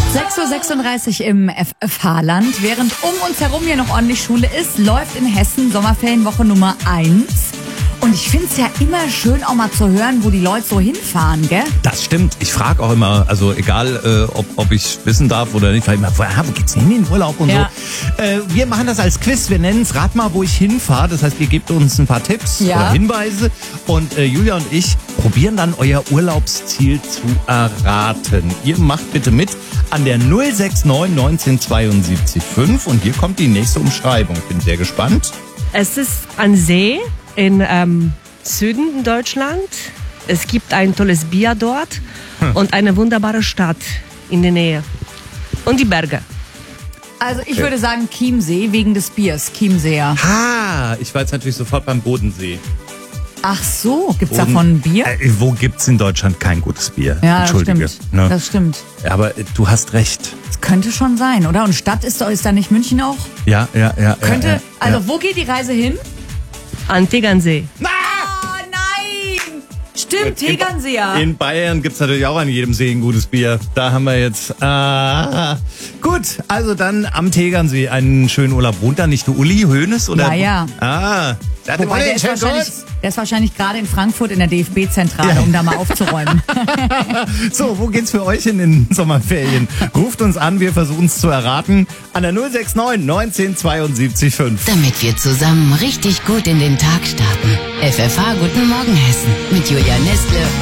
6:36 Uhr im FFH-Land. Während um uns herum hier noch ordentlich Schule ist, läuft in Hessen Sommerferienwoche Nummer 1. Und ich find's ja immer schön, auch mal zu hören, wo die Leute so hinfahren, gell? Das stimmt. Ich frage auch immer, also egal, ob ich wissen darf oder nicht, weil immer, wo geht's denn hin in den Urlaub und Ja. so. Wir machen das als Quiz. Wir nennen es Rat mal, wo ich hinfahre. Das heißt, ihr gebt uns ein paar Tipps oder Hinweise. Und Julia und ich probieren dann euer Urlaubsziel zu erraten. Ihr macht bitte mit an der 069 1972 5. Und hier kommt die nächste Umschreibung. Bin sehr gespannt. Es ist ein See in Süden Deutschland. Es gibt ein tolles Bier dort und eine wunderbare Stadt in der Nähe. Und die Berge. Also ich würde sagen Chiemsee, wegen des Biers, Chiemseer. Ich war jetzt natürlich sofort beim Bodensee. Ach so, gibt's davon ein Bier? Wo gibt's in Deutschland kein gutes Bier? Ja, das Entschuldige. stimmt. Ne? Das stimmt. Aber du hast recht. Das könnte schon sein, oder? Und Stadt ist da nicht München auch? Ja. Könnte. Ja. Wo geht die Reise hin? An Tegernsee. Oh nein! Stimmt, Tegernseer. In Bayern gibt's natürlich auch an jedem See ein gutes Bier. Da haben wir jetzt... Gut, also dann am Tegernsee einen schönen Urlaub. Wohnt da nicht der Uli Hoeneß? Oder? Ja. Wobei, der ist wahrscheinlich gerade in Frankfurt in der DFB-Zentrale, um da mal aufzuräumen. So, wo geht's für euch in den Sommerferien? Ruft uns an, wir versuchen es zu erraten. An der 069 1972 5. Damit wir zusammen richtig gut in den Tag starten. FFH Guten Morgen Hessen mit Julia Nestle